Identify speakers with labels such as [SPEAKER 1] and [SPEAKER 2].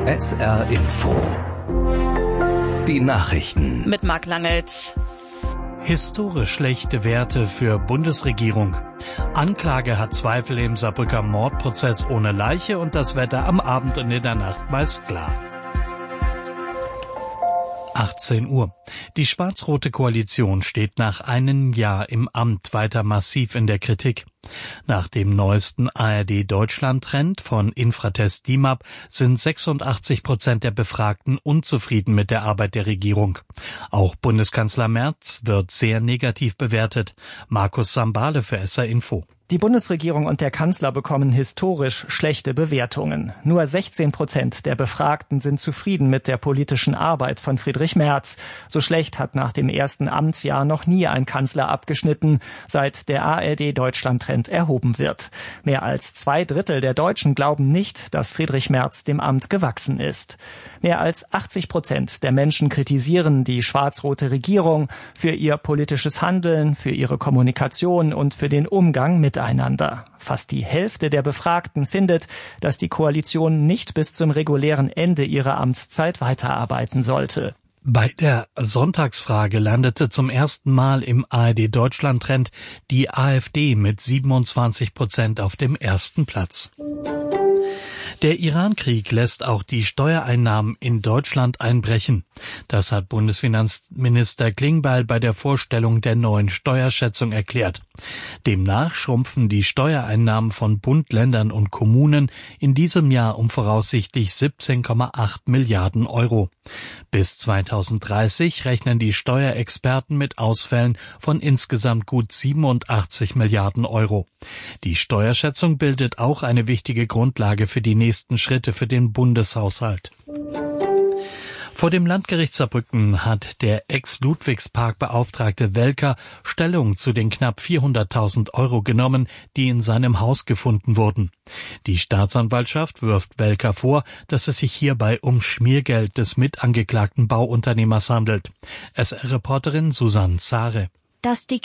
[SPEAKER 1] SR Info. Die Nachrichten.
[SPEAKER 2] Mit Marc Langels.
[SPEAKER 3] Historisch schlechte Werte für Bundesregierung. Anklage hat Zweifel im Saarbrücker Mordprozess ohne Leiche und das Wetter am Abend und in der Nacht meist klar. 18 Uhr. Die schwarz-rote Koalition steht nach einem Jahr im Amt weiter massiv in der Kritik. Nach dem neuesten ARD-Deutschland-Trend von Infratest DIMAP sind 86% der Befragten unzufrieden mit der Arbeit der Regierung. Auch Bundeskanzler Merz wird sehr negativ bewertet. Markus Sambale für SR Info.
[SPEAKER 4] Die Bundesregierung und der Kanzler bekommen historisch schlechte Bewertungen. Nur 16% der Befragten sind zufrieden mit der politischen Arbeit von Friedrich Merz. So schlecht hat nach dem ersten Amtsjahr noch nie ein Kanzler abgeschnitten, seit der ARD-Deutschland-Trend erhoben wird. Mehr als 2/3 der Deutschen glauben nicht, dass Friedrich Merz dem Amt gewachsen ist. Mehr als 80% der Menschen kritisieren die schwarz-rote Regierung für ihr politisches Handeln, für ihre Kommunikation und für den Umgang miteinander. Fast die Hälfte der Befragten findet, dass die Koalition nicht bis zum regulären Ende ihrer Amtszeit weiterarbeiten sollte.
[SPEAKER 3] Bei der Sonntagsfrage landete zum ersten Mal im ARD-Deutschland-Trend die AfD mit 27% auf dem ersten Platz. Der Iran-Krieg lässt auch die Steuereinnahmen in Deutschland einbrechen. Das hat Bundesfinanzminister Klingbeil bei der Vorstellung der neuen Steuerschätzung erklärt. Demnach schrumpfen die Steuereinnahmen von Bund, Ländern und Kommunen in diesem Jahr um voraussichtlich 17,8 Milliarden Euro. Bis 2030 rechnen die Steuerexperten mit Ausfällen von insgesamt gut 87 Milliarden Euro. Die Steuerschätzung bildet auch eine wichtige Grundlage für die nächsten Schritte für den Bundeshaushalt. Vor dem Landgericht Saarbrücken hat der Ex-Ludwigspark-Beauftragte Welker Stellung zu den knapp 400.000 Euro genommen, die in seinem Haus gefunden wurden. Die Staatsanwaltschaft wirft Welker vor, dass es sich hierbei um Schmiergeld des mitangeklagten Bauunternehmers handelt. SR-Reporterin Susanne Zahre.
[SPEAKER 5] Dass die